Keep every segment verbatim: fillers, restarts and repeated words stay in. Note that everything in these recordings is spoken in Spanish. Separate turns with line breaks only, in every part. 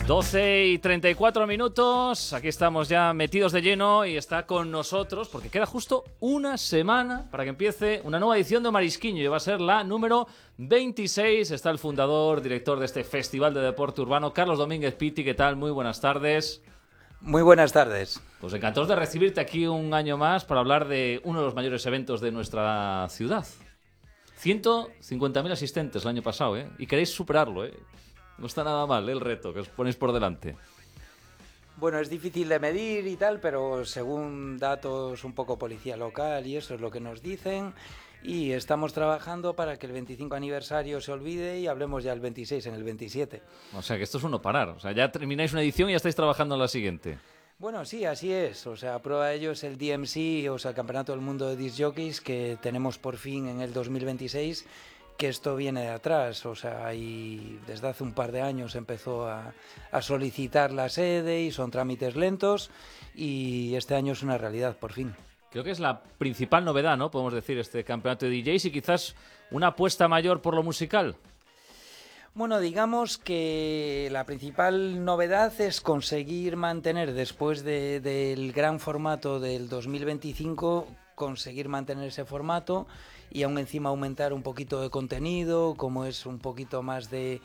doce y treinta y cuatro minutos, aquí estamos ya metidos de lleno y está con nosotros, porque queda justo una semana para que empiece una nueva edición de Marisquiño y va a ser la número veintiséis. Está el fundador, director de este Festival de Deporte Urbano, Carlos Domínguez Pitti. ¿Qué tal? Muy buenas tardes.
Muy buenas tardes.
Pues encantados de recibirte aquí un año más para hablar de uno de los mayores eventos de nuestra ciudad. ciento cincuenta mil asistentes el año pasado, ¿eh? Y queréis superarlo, ¿eh? No está nada mal, ¿eh? El reto que os ponéis por delante.
Bueno, es difícil de medir y tal, pero según datos un poco policía local y eso es lo que nos dicen. Y estamos trabajando para que el veinticinco aniversario se olvide y hablemos ya el veintiséis en el veintisiete.
O sea, que esto es un no parar. O sea, ya termináis una edición y ya estáis trabajando en la siguiente.
Bueno, sí, así es. O sea, prueba de ello es el D M C, o sea, el Campeonato del Mundo de Disc Jockeys, que tenemos por fin en el dos mil veintiséis, que esto viene de atrás. O sea, y desde hace un par de años empezó a, a solicitar la sede y son trámites lentos y este año es una realidad, por fin.
Creo que es la principal novedad, ¿no? Podemos decir, este campeonato de D Js y quizás una apuesta mayor por lo musical.
Bueno, digamos que la principal novedad es conseguir mantener, después de, del gran formato del dos mil veinticinco, conseguir mantener ese formato y aún encima aumentar un poquito de contenido, como es un poquito más de,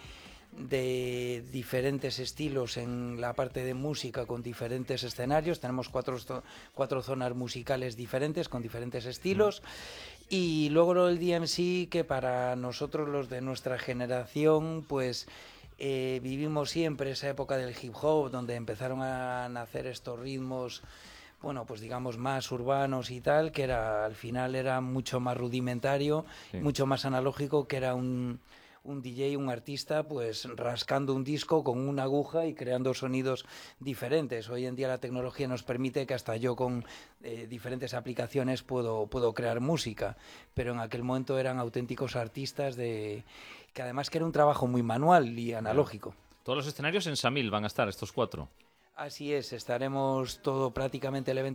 de diferentes estilos en la parte de música con diferentes escenarios. Tenemos cuatro, cuatro zonas musicales diferentes con diferentes estilos. Y luego lo del D M C, que para nosotros los de nuestra generación, pues eh, vivimos siempre esa época del hip hop, donde empezaron a nacer estos ritmos, bueno, pues digamos más urbanos y tal, que era al final era mucho más rudimentario, sí. mucho más analógico, que era un... un D J, un artista, pues rascando un disco con una aguja y creando sonidos diferentes. Hoy en día la tecnología nos permite que hasta yo con eh, diferentes aplicaciones puedo, puedo crear música, pero en aquel momento eran auténticos artistas de que además que era un trabajo muy manual y analógico.
Todos los escenarios en Samil van a estar, estos cuatro.
Así es, estaremos todo prácticamente el evento